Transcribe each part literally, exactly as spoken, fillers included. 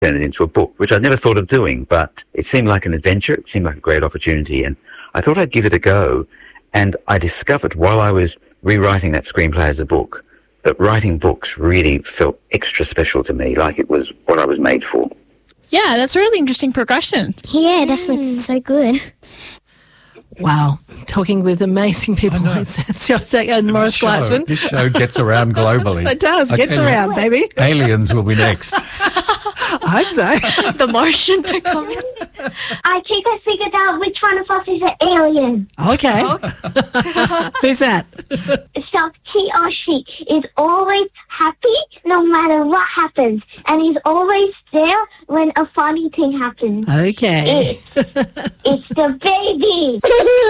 turn it into a book, which I'd never thought of doing, but it seemed like an adventure. It seemed like a great opportunity, and I thought I'd give it a go. And I discovered while I was rewriting that screenplay as a book that writing books really felt extra special to me, like it was what I was made for. Yeah, that's a really interesting progression. Yeah, that's what's so good. Wow, talking with amazing people like Seth Shostak and Morris show, Gleitzman. This show gets around globally. It does, I gets tell you, around, baby. Aliens will be next. I hope so. The Martians are coming. I think I figured out which one of us is an alien. Okay. Who's that? So he or she is always happy no matter what happens, and he's always there when a funny thing happens. Okay. It's, it's the baby.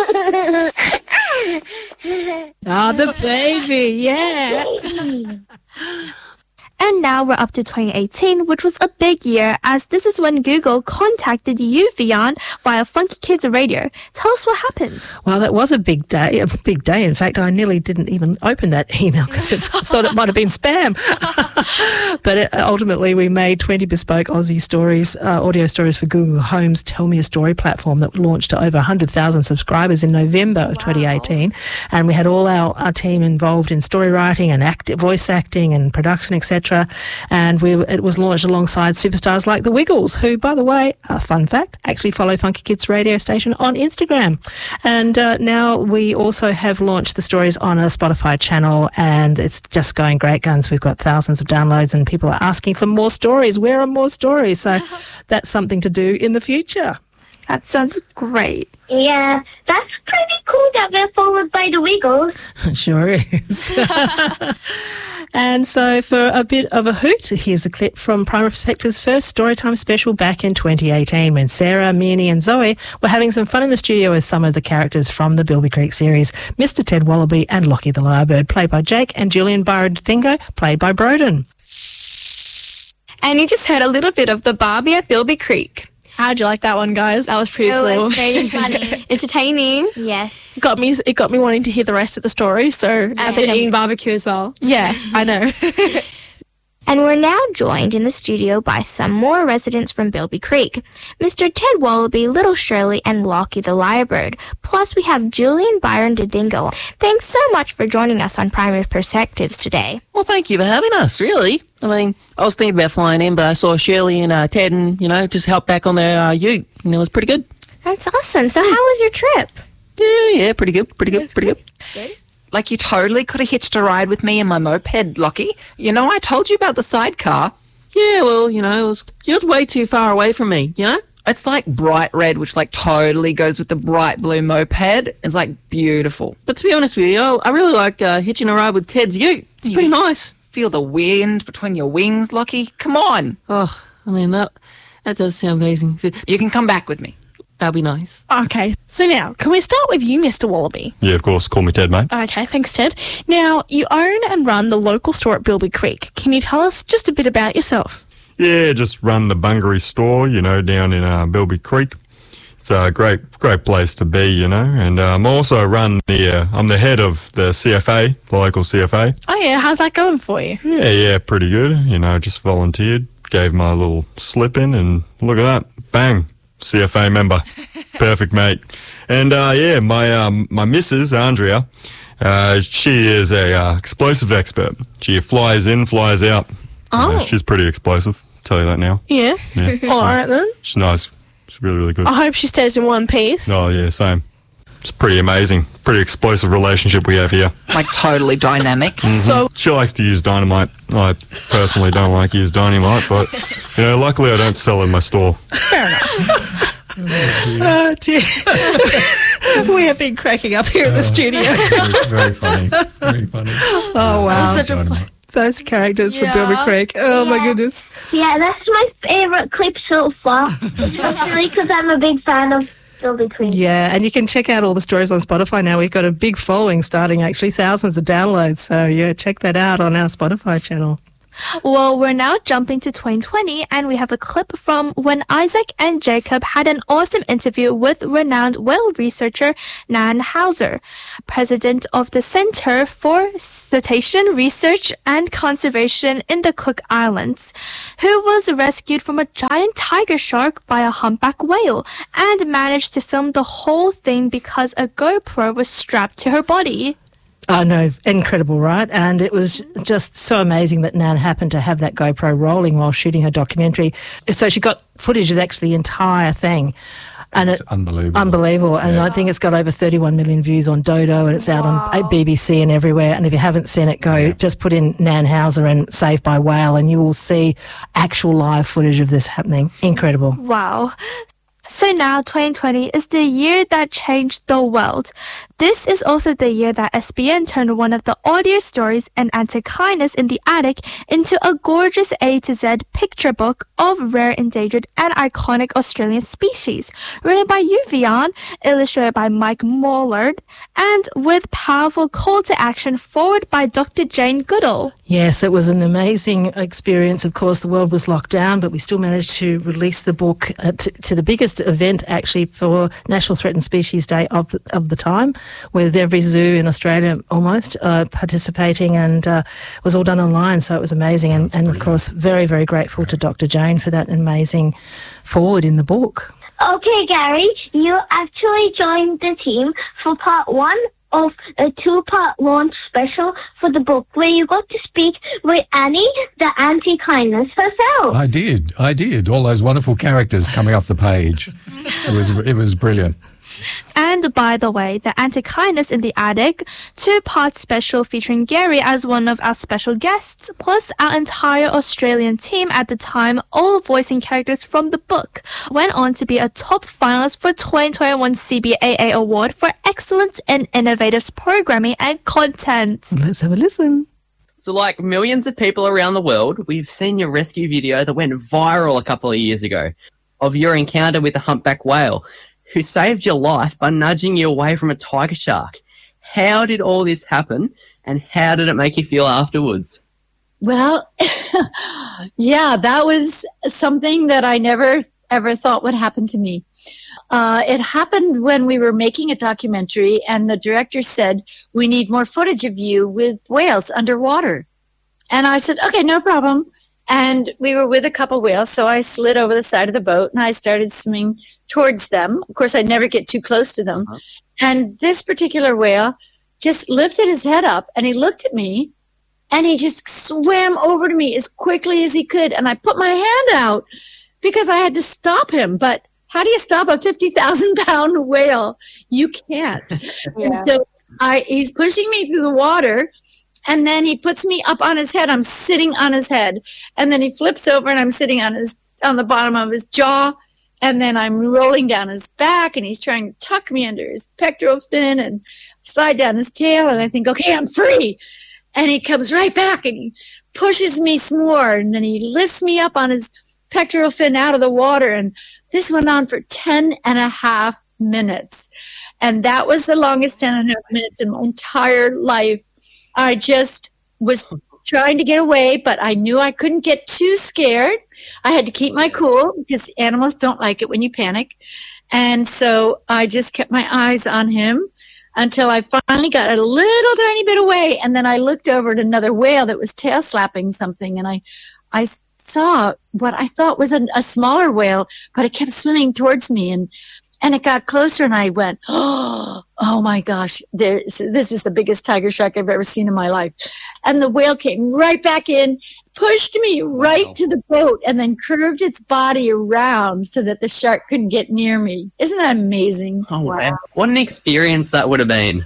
Oh, the baby, yeah. And now we're up to twenty eighteen, which was a big year, as this is when Google contacted you, Vian, via Funky Kids Radio. Tell us what happened. Well, that was a big day, a big day. In fact, I nearly didn't even open that email because I thought it might have been spam. But it, ultimately, we made twenty bespoke Aussie stories, uh, audio stories for Google Home's Tell Me a Story platform that launched to over one hundred thousand subscribers in November of wow. twenty eighteen. And we had all our, our team involved in story writing and act, voice acting and production, et cetera. And we, it was launched alongside superstars like the Wiggles, who, by the way, a fun fact, actually follow Funky Kids radio station on Instagram. And uh, now we also have launched the stories on a Spotify channel, and it's just going great guns. We've got thousands of downloads and people are asking for more stories. Where are more stories? So that's something to do in the future. That sounds great. Yeah, that's pretty cool that we're followed by the Wiggles. Sure is. And so for a bit of a hoot, here's a clip from Prime Perspective's first Storytime special back in twenty eighteen when Sarah, Meanie and Zoe were having some fun in the studio as some of the characters from the Bilby Creek series, Mister Ted Wallaby and Lockie the Lyrebird, played by Jake, and Julian Byron Dingo, played by Broden. And you just heard a little bit of the Barbie at Bilby Creek. How'd you like that one, guys? That was pretty it cool. It was very funny. Entertaining. Yes. Got me, it got me wanting to hear the rest of the story, so... I've been eating barbecue as well. Yeah, I know. And we're now joined in the studio by some more residents from Bilby Creek. Mister Ted Wallaby, Little Shirley, and Lockie the Lyrebird. Plus, we have Julian Byron the Dingo. Thanks so much for joining us on Primary Perspectives today. Well, thank you for having us, really. I mean, I was thinking about flying in, but I saw Shirley and uh, Ted and, you know, just helped back on their uh, ute, and it was pretty good. That's awesome. So how was your trip? Yeah, yeah, pretty good, pretty good, pretty good. Good. Like, you totally could have hitched a ride with me in my moped, Lockie. You know, I told you about the sidecar. Yeah, well, you know, it was, you're way too far away from me, you know? It's like bright red, which, like, totally goes with the bright blue moped. It's, like, beautiful. But to be honest with you, I, I really like uh, hitching a ride with Ted's ute. It's You pretty nice. Feel the wind between your wings, Lockie. Come on. Oh, I mean, that that does sound amazing. You can come back with me. That'd be nice. Okay, so now, can we start with you, Mister Wallaby? Yeah, of course. Call me Ted, mate. Okay, thanks, Ted. Now, you own and run the local store at Bilby Creek. Can you tell us just a bit about yourself? Yeah, just run the Bungaree store, you know, down in uh, Bilby Creek. It's a great, great place to be, you know. And um, I also run the, uh, I'm the head of the C F A, the local C F A. Oh, yeah, how's that going for you? Yeah, yeah, pretty good. You know, just volunteered, gave my little slip in, and look at that. Bang. C F A member. Perfect, mate. And, uh, yeah, my um, my missus, Andrea, uh, she is a uh, explosive expert. She flies in, flies out. Oh. You know, she's pretty explosive, I'll tell you that now. Yeah? Yeah. All right, then. She's nice. She's really, really good. I hope she stays in one piece. Oh, yeah, same. It's pretty amazing. Pretty explosive relationship we have here. Like, totally dynamic. Mm-hmm. So, she likes to use dynamite. I personally don't like to use dynamite, but, you know, luckily I don't sell it in my store. fair enough. Oh, dear. We have been cracking up here in the studio. Very, very funny. Very funny. Oh, wow. Such a fun. Those characters Yeah. from Bilby Creek. Oh, my Yeah. goodness. Yeah, that's my favourite clip so far, especially because I'm a big fan of Bilby Creek. Yeah, and you can check out all the stories on Spotify now. We've got a big following starting, actually, thousands of downloads. So, yeah, check that out on our Spotify channel. Well, we're now jumping to twenty twenty, and we have a clip from when Isaac and Jacob had an awesome interview with renowned whale researcher Nan Hauser, president of the Center for Cetacean Research and Conservation in the Cook Islands, who was rescued from a giant tiger shark by a humpback whale and managed to film the whole thing because a GoPro was strapped to her body. I know, incredible, right? And it was just so amazing that Nan happened to have that GoPro rolling while shooting her documentary. So she got footage of actually the entire thing. And It's it, unbelievable. Unbelievable. And Yeah. I think it's got over thirty-one million views on Dodo, and it's out on B B C and everywhere. And if you haven't seen it, go Yeah. just put in Nan Hauser and Saved by Whale, and you will see actual live footage of this happening. Incredible. Wow. So now twenty twenty is the year that changed the world. This is also the year that S B N turned one of the audio stories, An Antechinus in the Attic, into a gorgeous A to Z picture book of rare, endangered, and iconic Australian species, written by you, Vian, illustrated by Mike Mollard, and with powerful call to action forward by Doctor Jane Goodall. Yes, it was an amazing experience. Of course, the world was locked down, but we still managed to release the book uh, to, to the biggest event actually for National Threatened Species Day of the, of the time, with every zoo in Australia almost uh, participating, and uh, it was all done online, so it was amazing. And, and of course, very, very grateful to Doctor Jane for that amazing forward in the book. Okay, Gary, you actually joined the team for part one of a two-part launch special for the book, where you got to speak with Annie, the Antechinus herself. I did. I did. All those wonderful characters coming off the page. It was it was brilliant. And by the way, the Antechinus in the Attic, two-part special featuring Gary as one of our special guests, plus our entire Australian team at the time, all voicing characters from the book, went on to be a top finalist for twenty twenty-one C B A A Award for Excellence in Innovative Programming and Content. Let's have a listen. So like millions of people around the world, we've seen your rescue video that went viral a couple of years ago of your encounter with the humpback whale, who saved your life by nudging you away from a tiger shark. How did all this happen, and how did it make you feel afterwards? Well, yeah, that was something that I never ever thought would happen to me. Uh, it happened when we were making a documentary, and the director said, we need more footage of you with whales underwater. And I said, okay, no problem. And we were with a couple whales, so I slid over the side of the boat, and I started swimming towards them. Of course, I'd never get too close to them. Uh-huh. And this particular whale just lifted his head up, and he looked at me, and he just swam over to me as quickly as he could. And I put my hand out because I had to stop him. But how do you stop a fifty thousand pound whale? You can't. Yeah. And so I, he's pushing me through the water. And then he puts me up on his head. I'm sitting on his head. And then he flips over, and I'm sitting on his on the bottom of his jaw. And then I'm rolling down his back, and he's trying to tuck me under his pectoral fin and slide down his tail. And I think, okay, I'm free. And he comes right back, and he pushes me some more. And then he lifts me up on his pectoral fin out of the water. And this went on for ten and a half minutes. And that was the longest ten and a half minutes in my entire life. I just was trying to get away, but I knew I couldn't get too scared. I had to keep my cool because animals don't like it when you panic. And so I just kept my eyes on him until I finally got a little tiny bit away. And then I looked over at another whale that was tail slapping something. And I, I saw what I thought was a, a smaller whale, but it kept swimming towards me. And And it got closer, and I went, oh, oh my gosh, there, this is the biggest tiger shark I've ever seen in my life. And the whale came right back in, pushed me right wow. to the boat, and then curved its body around so that the shark couldn't get near me. Isn't that amazing? Oh, wow. wow. What an experience that would have been.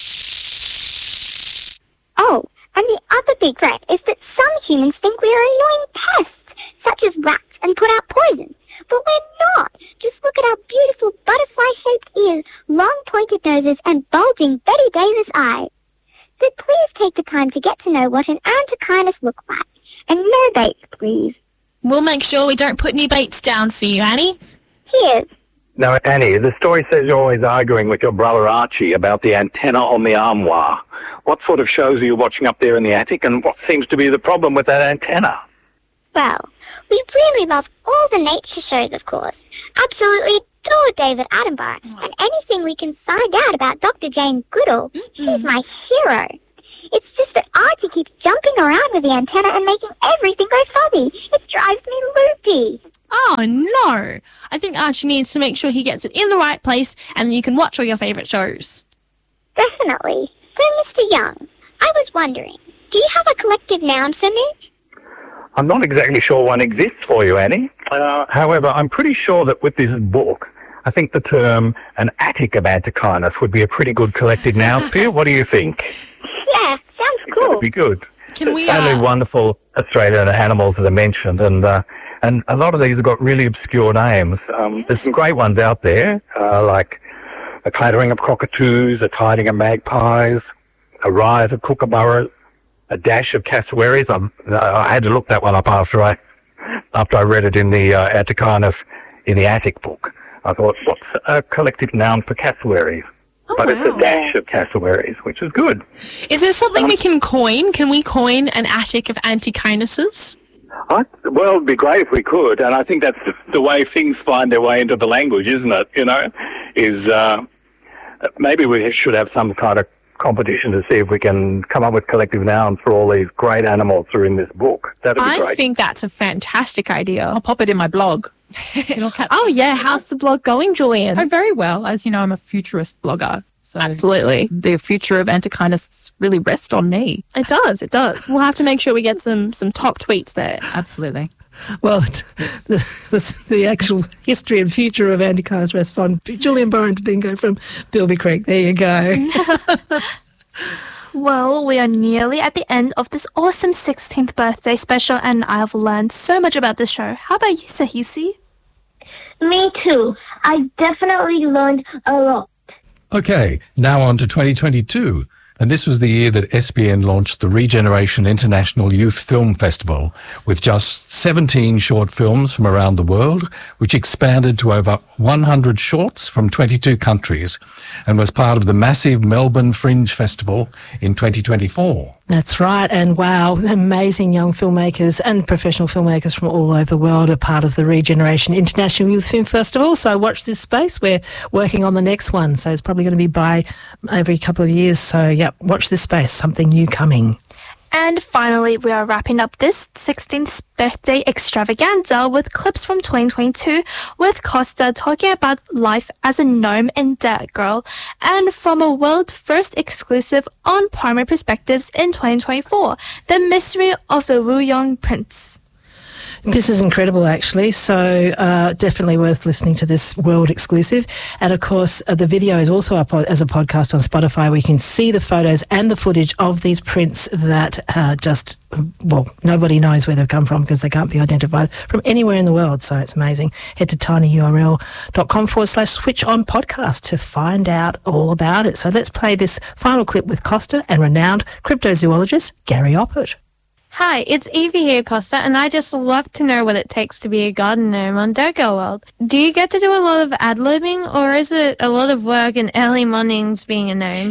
Oh, and the other big fact is that some humans think we are annoying pests, such as rats, and put out poison. But we're not. Just look at our beautiful butterfly-shaped ears, long pointed noses, and bulging Betty Davis eyes. But please take the time to get to know what an Antechinus looks like. And no baits, please. We'll make sure we don't put any baits down for you, Annie. Here. Now, Annie, the story says you're always arguing with your brother Archie about the antenna on the armoire. What sort of shows are you watching up there in the attic, and what seems to be the problem with that antenna? Well, we really love all the nature shows, of course. Absolutely adore David Attenborough. And anything we can find out about Doctor Jane Goodall, she's my hero. It's just that Archie keeps jumping around with the antenna and making everything go funny. It drives me loopy. Oh, no. I think Archie needs to make sure he gets it in the right place and then you can watch all your favourite shows. Definitely. So, Mister Young, I was wondering, do you have a collective noun for me? I'm not exactly sure one exists for you, Annie. Uh, however, I'm pretty sure that with this book, I think the term an attic of Antechinus would be a pretty good collective noun for you. What do you think? Yeah, sounds cool. It'd be good. Can we, There's so many uh... wonderful Australian animals that are mentioned, and uh, and a lot of these have got really obscure names. Um, there's some great ones out there, uh, like a clattering of cockatoos, a tiding of magpies, a rise of kookaburras, a dash of cassowaries. I'm, I had to look that one up after I after I read it in the uh, Antechinus in the attic book. I thought, what's a collective noun for cassowaries? Oh, but wow. It's a dash of cassowaries, which is good. Is there something Um, we can coin? Can we coin an attic of Antichinuses? I, well, it'd be great if we could, and I think that's the, the way things find their way into the language, isn't it? You know, is uh, maybe we should have some kind of competition to see if we can come up with collective nouns for all these great animals that are in this book. That'd be I great. think that's a fantastic idea. I'll pop it in my blog. Oh, yeah. How's the blog going, Julian? Oh, very well. As you know, I'm a futurist blogger. So Absolutely. The future of Antechinus really rests on me. It does. It does. We'll have to make sure we get some, some top tweets there. Absolutely. Well, the, the, the actual history and future of Antechinus rests on Julian Byron Dingo from Bilby Creek. There you go. Well, we are nearly at the end of this awesome sixteenth birthday special, and I have learned so much about this show. How about you, Sahisi? Me too. I definitely learned a lot. Okay, now on to twenty twenty-two. And this was the year that S B N launched the Regeneration International Youth Film Festival with just seventeen short films from around the world, which expanded to over one hundred shorts from twenty-two countries and was part of the massive Melbourne Fringe Festival in twenty twenty-four. That's right. And wow, amazing young filmmakers and professional filmmakers from all over the world are part of the Regeneration International Youth Film Festival. So watch this space. We're working on the next one. So it's probably going to be by every couple of years. So, yep, watch this space. Something new coming. And finally, we are wrapping up this sixteenth birthday extravaganza with clips from twenty twenty-two, with Costa talking about life as a gnome in Dead Girl, and from a world first exclusive on Primary Perspectives in twenty twenty-four, The Mystery of the Wuyong Prince. This is incredible, actually. So uh, definitely worth listening to this world exclusive. And of course, uh, the video is also up as a podcast on Spotify, where you can see the photos and the footage of these prints that uh, just, well, nobody knows where they've come from because they can't be identified from anywhere in the world. So it's amazing. Head to tinyurl.com forward slash switch on podcast to find out all about it. So let's play this final clip with Costa and renowned cryptozoologist Gary Oppert. Hi, it's Evie here, Costa, and I just love to know what it takes to be a garden gnome on Dead Girl World. Do you get to do a lot of ad-libbing, or is it a lot of work and early mornings being a gnome?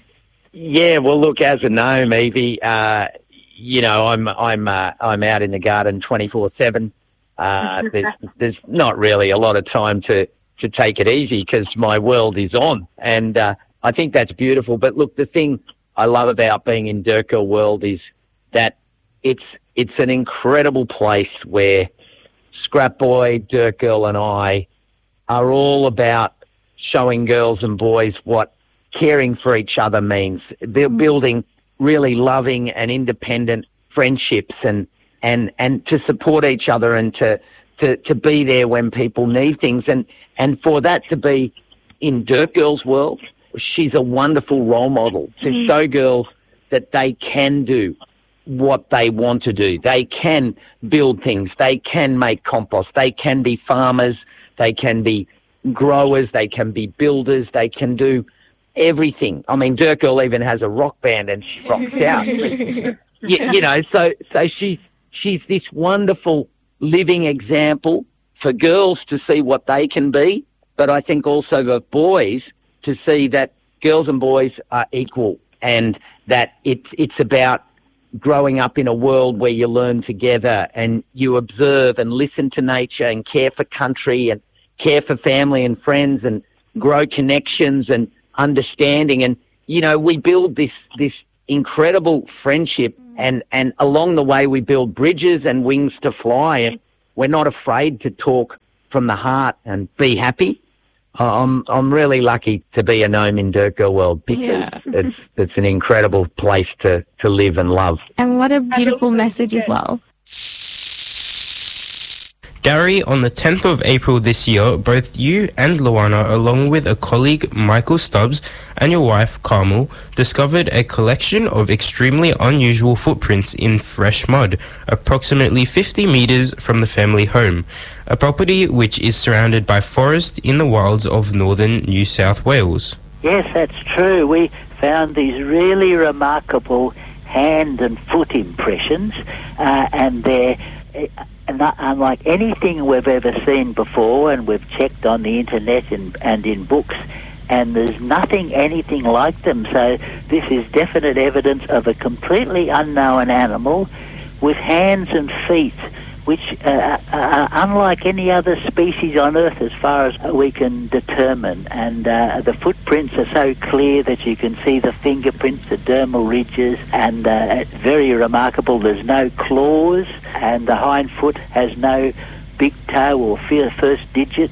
Yeah, well, look, as a gnome, Evie, uh, you know, I'm I'm uh, I'm out in the garden twenty-four seven. Uh, there's, there's not really a lot of time to, to take it easy because my world is on, and uh, I think that's beautiful. But look, the thing I love about being in Dead Girl World is that It's it's an incredible place where Scrap Boy, Dirt Girl and I are all about showing girls and boys what caring for each other means. They're building really loving and independent friendships and, and, and to support each other and to, to, to be there when people need things. And, and for that to be in Dirt Girl's world, she's a wonderful role model to show girls that they can do what they want to do. They can build things. They can make compost. They can be farmers. They can be growers. They can be builders. They can do everything. I mean, Dirt Girl even has a rock band and she rocks out. you, you know, so so she she's this wonderful living example for girls to see what they can be but I think also for boys to see that girls and boys are equal, and that it's it's about growing up in a world where you learn together and you observe and listen to nature and care for country and care for family and friends and grow connections and understanding. And, you know, we build this this incredible friendship, and, and along the way we build bridges and wings to fly, and we're not afraid to talk from the heart and be happy. I'm I'm really lucky to be a gnome in Dirt Girl World, because Yeah. it's it's an incredible place to, to live and love. And what a beautiful message as well. Gary, on the tenth of April this year, both you and Luana, along with a colleague, Michael Stubbs, and your wife, Carmel, discovered a collection of extremely unusual footprints in fresh mud, approximately fifty metres from the family home, a property which is surrounded by forest in the wilds of northern New South Wales. Yes, that's true. We found these really remarkable hand and foot impressions, uh, and they're uh, not unlike anything we've ever seen before, and we've checked on the internet and, and in books, and there's nothing anything like them. So this is definite evidence of a completely unknown animal with hands and feet, which uh, are unlike any other species on Earth as far as we can determine. And uh, the footprints are so clear that you can see the fingerprints, the dermal ridges, and uh, it's very remarkable. There's no claws, and the hind foot has no big toe or fir- first digit.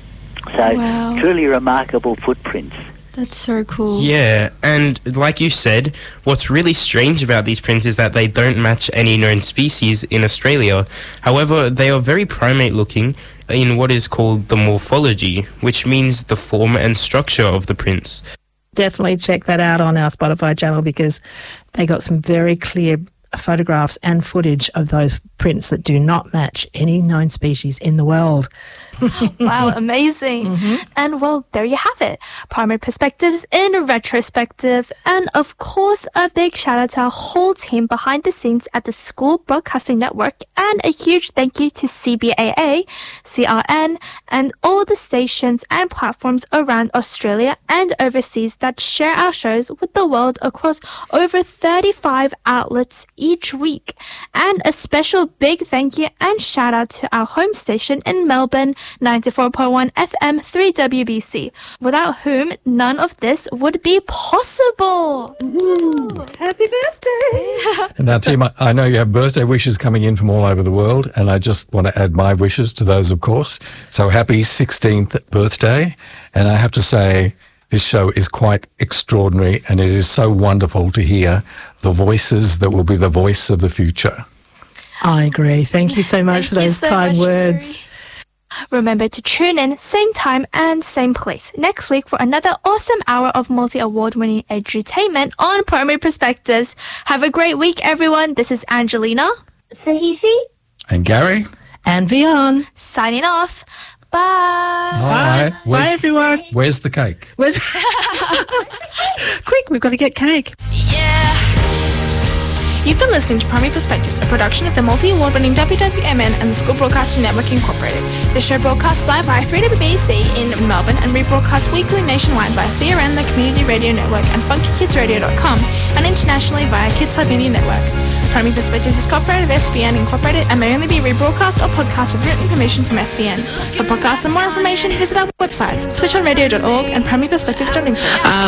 So Wow. truly remarkable footprints. That's so cool. Yeah, and like you said, what's really strange about these prints is that they don't match any known species in Australia. However, they are very primate-looking in what is called the morphology, which means the form and structure of the prints. Definitely check that out on our Spotify channel, because they got some very clear photographs and footage of those prints that do not match any known species in the world. Wow, amazing. And well, there you have it. Primary Perspectives in retrospective. And of course, a big shout out to our whole team behind the scenes at the School Broadcasting Network, and a huge thank you to C B A A, C R N, and all the stations and platforms around Australia and overseas that share our shows with the world across over thirty-five outlets each week. And a special big thank you and shout out to our home station in Melbourne, ninety-four point one F M three W B C, without whom none of this would be possible. Happy birthday! And now, team, I- I know you have birthday wishes coming in from all over the world, and I just want to add my wishes to those, of course. So happy sixteenth birthday. And I have to say, this show is quite extraordinary, and it is so wonderful to hear the voices that will be the voice of the future. I agree. Thank you so much for Thank you those so kind much, words. Remember to tune in same time and same place next week for another awesome hour of multi-award winning edutainment on Primary Perspectives. Have a great week, everyone. This is Angelina. Sahifi. And Gary? And Vion. Signing off. Bye. All right. Where's- Bye, everyone. Where's the cake? Where's... Quick, we've got to get cake. You've been listening to Primary Perspectives, a production of the multi-award-winning W W M N and the School Broadcasting Network Incorporated. The show broadcasts live via three W B C in Melbourne and rebroadcasts weekly nationwide via C R N, the Community Radio Network, and funky kids radio dot com, and internationally via Kids Slovenia Network. Primary Perspectives is copyright of S B N Incorporated and may only be rebroadcast or podcast with written permission from S B N. For podcasts and more information, visit our websites, switch on radio dot org and primary perspectives dot info.